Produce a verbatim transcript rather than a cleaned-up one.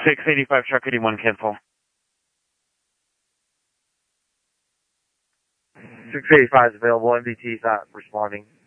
six eighty-five, truck eighty-one, cancel. six eighty-five is available, M D T is not responding.